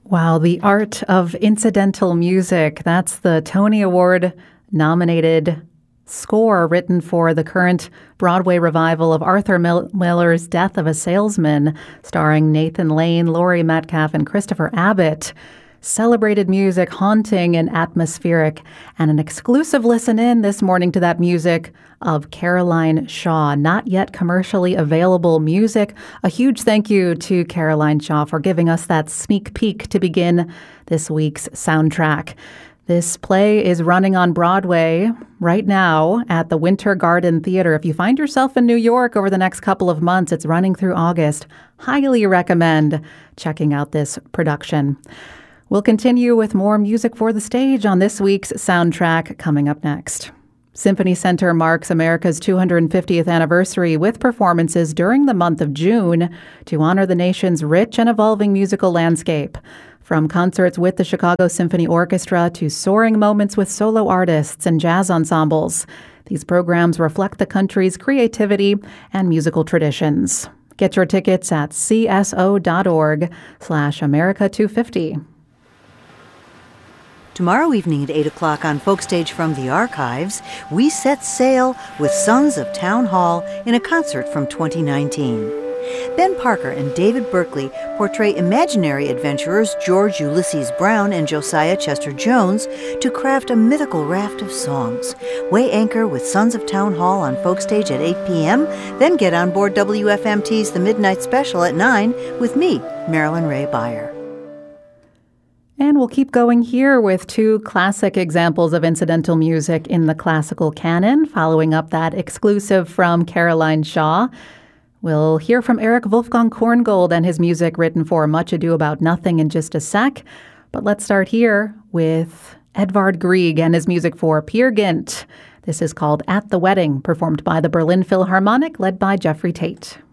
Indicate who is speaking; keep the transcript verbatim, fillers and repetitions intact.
Speaker 1: Wow, the art of incidental music. That's the Tony Award nominated score written for the current Broadway revival of Arthur Mil- Miller's Death of a Salesman, starring Nathan Lane, Laurie Metcalf, and Christopher Abbott. Celebrated music, haunting and atmospheric, and an exclusive listen-in this morning to that music of Caroline Shaw. Not yet commercially available music. A huge thank you to Caroline Shaw for giving us that sneak peek to begin this week's soundtrack. This play is running on Broadway right now at the Winter Garden Theater. If you find yourself in New York over the next couple of months, it's running through August. Highly recommend checking out this production. We'll continue with more music for the stage on this week's soundtrack coming up next. Symphony Center marks America's two hundred fiftieth anniversary with performances during the month of June to honor the nation's rich and evolving musical landscape. From concerts with the Chicago Symphony Orchestra to soaring moments with solo artists and jazz ensembles, these programs reflect the country's creativity and musical traditions. Get your tickets at cso.org slash America 250.
Speaker 2: Tomorrow evening at eight o'clock on Folkstage from the Archives, we set sail with Sons of Town Hall in a concert from twenty nineteen. Ben Parker and David Berkeley portray imaginary adventurers George Ulysses Brown and Josiah Chester Jones to craft a mythical raft of songs. Weigh anchor with Sons of Town Hall on Folkstage at eight p.m., then get on board W F M T's The Midnight Special at nine with me, Marilyn Ray Beyer.
Speaker 1: And we'll keep going here with two classic examples of incidental music in the classical canon, following up that exclusive from Caroline Shaw. We'll hear from Eric Wolfgang Korngold and his music written for Much Ado About Nothing in just a sec. But let's start here with Edvard Grieg and his music for Peer Gynt. This is called At the Wedding, performed by the Berlin Philharmonic, led by Jeffrey Tate.